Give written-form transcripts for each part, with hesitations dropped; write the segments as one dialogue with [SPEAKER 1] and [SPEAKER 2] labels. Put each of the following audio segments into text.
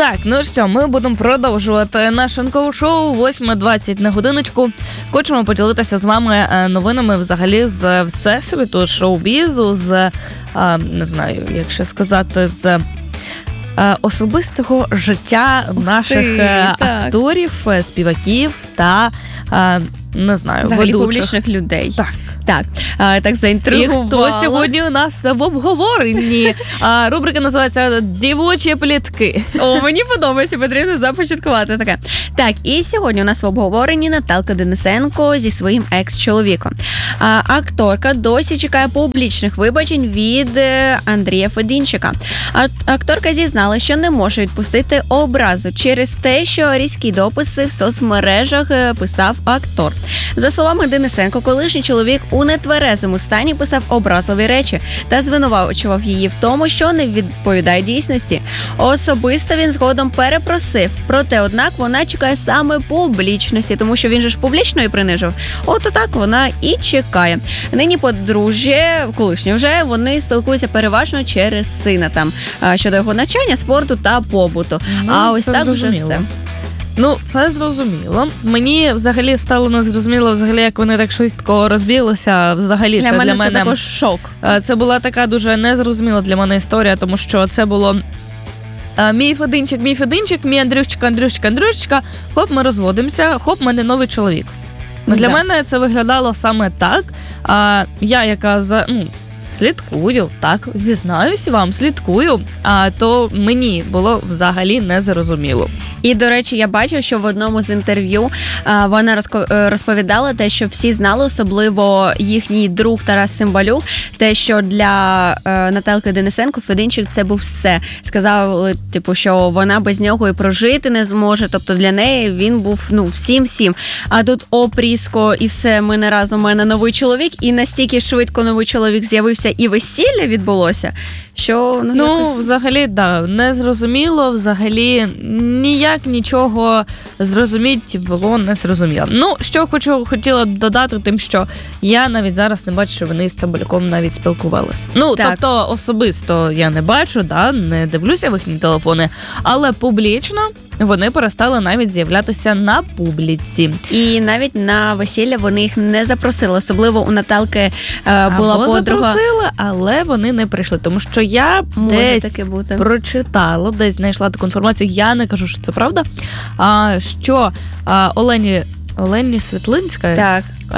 [SPEAKER 1] Так, ну що, ми будемо продовжувати наше ранкове шоу 8:20 на годиночку. Хочемо поділитися з вами новинами взагалі з всесвіту, шоу-бізу, з, не знаю, як ще сказати, з особистого життя наших акторів, співаків та, не знаю,
[SPEAKER 2] взагалі
[SPEAKER 1] ведучих.
[SPEAKER 2] Публічних людей.
[SPEAKER 1] Так,
[SPEAKER 2] заінтригувала.
[SPEAKER 1] І хто сьогодні у нас в обговоренні? Рубрика називається «Дівочі плітки».
[SPEAKER 2] О, мені подобається, потрібно започаткувати таке. Так, і сьогодні у нас в обговоренні Наталка Денисенко зі своїм екс-чоловіком. Акторка досі чекає публічних вибачень від Андрія Федінчика. Акторка зізнала, що не може відпустити образу через те, що різкі дописи в соцмережах писав актор. За словами Денисенко, колишній чоловік у нетверезому стані писав образливі речі та звинувачував її в тому, що не відповідає дійсності. Особисто він згодом перепросив, проте, однак, вона чекає саме публічності, тому що він же ж публічно і принижив. От так вона і чекає. Нині подружжя, колишнє вже, вони спілкуються переважно через сина там, щодо його навчання, спорту та побуту. А ось так вже все.
[SPEAKER 1] Ну, це зрозуміло. Мені взагалі стало незрозуміло, як вони так швидко розбіглися. Взагалі,
[SPEAKER 2] для мене це також шок.
[SPEAKER 1] Це була така дуже незрозуміла для мене історія, тому що це було мій Фединчик, мій Андрюшечка, хоп, ми розводимося, хоп, в мене новий чоловік. Для мене це виглядало саме так. Я, яка слідкую, так, зізнаюсь вам, слідкую, то мені було взагалі незрозуміло.
[SPEAKER 2] І, до речі, я бачу, що в одному з інтерв'ю вона розповідала те, що всі знали, особливо їхній друг Тарас Цимбалюк, те, що для Наталки Денисенко Фединчик це був все. Сказали, що вона без нього і прожити не зможе, тобто для неї він був, всім-всім. А тут різко, і все, ми не разом, у мене новий чоловік, і настільки швидко новий чоловік з'явився, і весілля відбулося, що...
[SPEAKER 1] взагалі, незрозуміло, взагалі ніяк нічого зрозуміти було не зрозуміло. Що хотіла додати тим, що я навіть зараз не бачу, що вони з Цимбалюком навіть спілкувалися. Тобто особисто я не бачу, не дивлюся в їхні телефони, але публічно вони перестали навіть з'являтися на публіці.
[SPEAKER 2] І навіть на весілля вони їх не запросили. Особливо у Наталки була подруга.
[SPEAKER 1] Запросили, але вони не прийшли. Тому що я десь прочитала, десь знайшла таку інформацію. Я не кажу, що це правда. Що Олені Світлинська,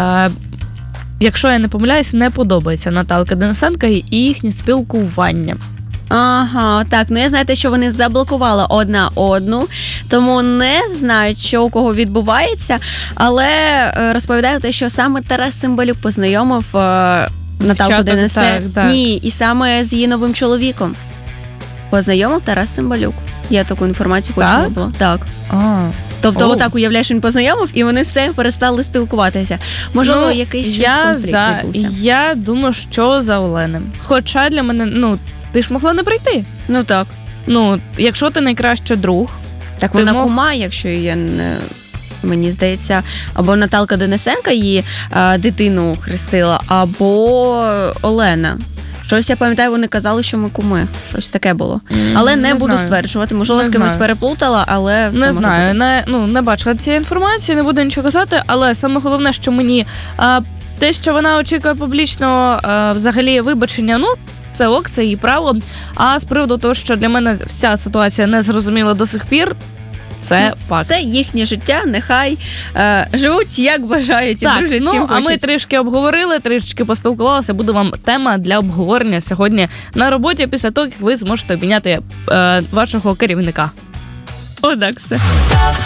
[SPEAKER 1] якщо я не помиляюсь, не подобається Наталка Денисенко і їхнє спілкування.
[SPEAKER 2] Ага, так, я знаю те, що вони заблокували одна одну, тому не знаю, що у кого відбувається, але розповідаю те, що саме Тарас Цимбалюк познайомив Наталку Денисенко. Ні, і саме з її новим чоловіком познайомив Тарас Цимбалюк. Я таку інформацію почула була. Так. Тобто, отак уявляєш, він познайомив, і вони все перестали спілкуватися. Можливо, якийсь конфлікт відбувся.
[SPEAKER 1] Я думаю, що за Оленем. Хоча для мене, ти ж могла не прийти.
[SPEAKER 2] Так.
[SPEAKER 1] Якщо ти найкращий друг.
[SPEAKER 2] Так вона кума, якщо мені здається, або Наталка Денисенко її дитину хрестила, або Олена. Щось я пам'ятаю, вони казали, що ми куми. Щось таке було. Але не буду стверджувати. Можливо, з кимось переплутала, але все
[SPEAKER 1] не знаю. Не бачила цієї інформації, не буду нічого казати, але саме головне, що мені те, що вона очікує публічно взагалі вибачення, це ок, це її право. А з приводу того, що для мене вся ситуація не зрозуміла до сих пір, це факт.
[SPEAKER 2] Це їхнє життя, нехай живуть як бажають і дружать з ким хочуть.
[SPEAKER 1] А ми трішки обговорили, трішки поспілкувалися. Буде вам тема для обговорення сьогодні на роботі після того, як ви зможете обійняти вашого керівника.
[SPEAKER 2] Отак все.